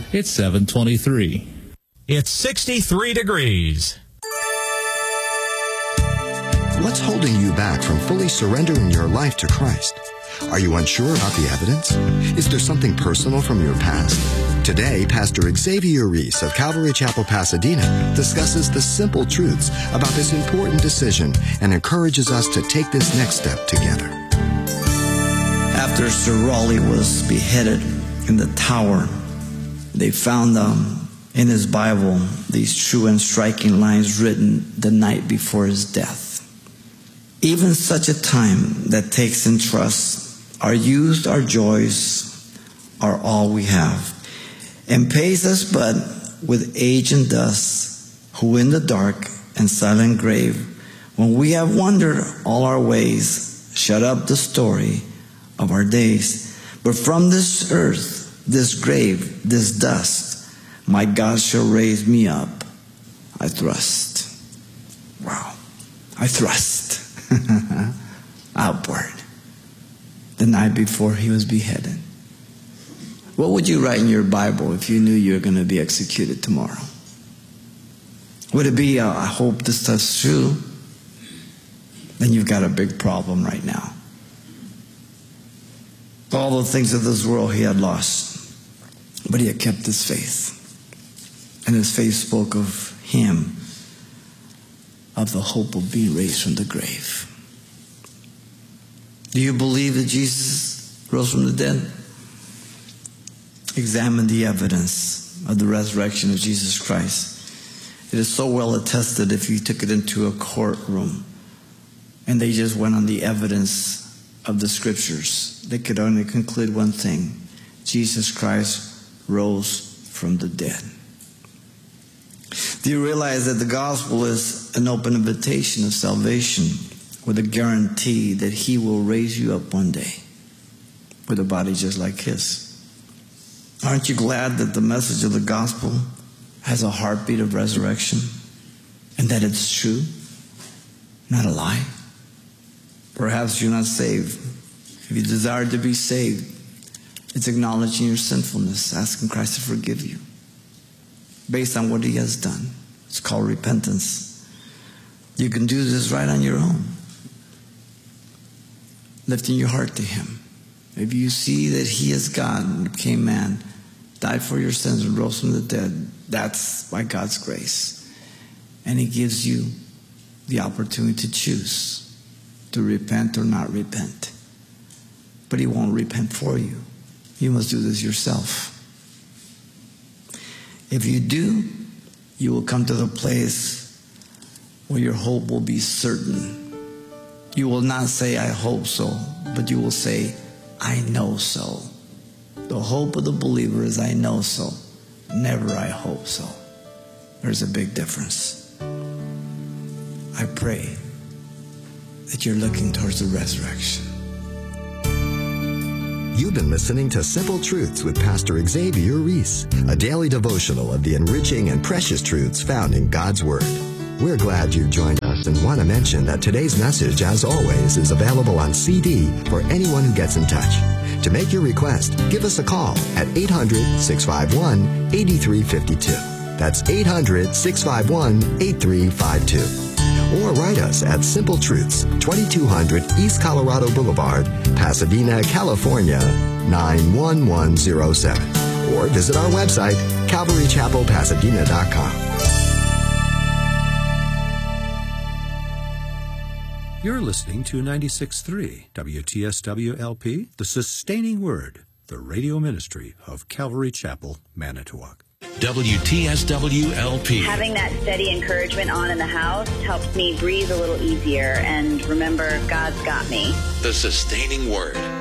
it's 7:23. It's 63 degrees. What's holding you back from fully surrendering your life to Christ? Are you unsure about the evidence? Is there something personal from your past? Today, Pastor Xavier Reese of Calvary Chapel, Pasadena, discusses the simple truths about this important decision and encourages us to take this next step together. After Sir Raleigh was beheaded in the Tower, they found in his Bible these true and striking lines written the night before his death. Even such a time that takes in trust, our youth, our joys, are all we have, and pays us but with age and dust, who in the dark and silent grave, when we have wandered all our ways, shut up the story of our days. But from this earth, this grave, this dust, my God shall raise me up, I thrust. Wow. I thrust outward the night before he was beheaded. What would you write in your Bible if you knew you were going to be executed tomorrow? Would it be, I hope this stuff's true? Then you've got a big problem right now. All the things of this world he had lost, but he had kept his faith. And his faith spoke of him, of the hope of being raised from the grave. Do you believe that Jesus rose from the dead? Examine the evidence of the resurrection of Jesus Christ. It is so well attested if you took it into a courtroom and they just went on the evidence of the scriptures, they could only conclude one thing: Jesus Christ rose from the dead. Do you realize that the gospel is an open invitation of salvation with a guarantee that he will raise you up one day with a body just like his? Aren't you glad that the message of the gospel has a heartbeat of resurrection and that it's true, not a lie? Perhaps you're not saved. If you desire to be saved, it's acknowledging your sinfulness, asking Christ to forgive you based on what he has done. It's called repentance. You can do this right on your own, lifting your heart to him. If you see that he is God and became man, died for your sins and rose from the dead, that's by God's grace. And he gives you the opportunity to choose to repent or not repent. But he won't repent for you. You must do this yourself. If you do, you will come to the place where your hope will be certain. You will not say, I hope so, but you will say, I know so. The hope of the believer is I know so, never I hope so. There's a big difference. I pray that you're looking towards the resurrection. You've been listening to Simple Truths with Pastor Xavier Reese, a daily devotional of the enriching and precious truths found in God's Word. We're glad you've joined us and want to mention that today's message, as always, is available on CD for anyone who gets in touch. To make your request, give us a call at 800-651-8352. That's 800-651-8352. Or write us at Simple Truths, 2200 East Colorado Boulevard, Pasadena, California, 91107. Or visit our website, CalvaryChapelPasadena.com. You're listening to 96.3 WTSW-LP, The Sustaining Word, the radio ministry of Calvary Chapel, Manitowoc. WTSW-LP. Having that steady encouragement on in the house helps me breathe a little easier and remember God's got me. The Sustaining Word.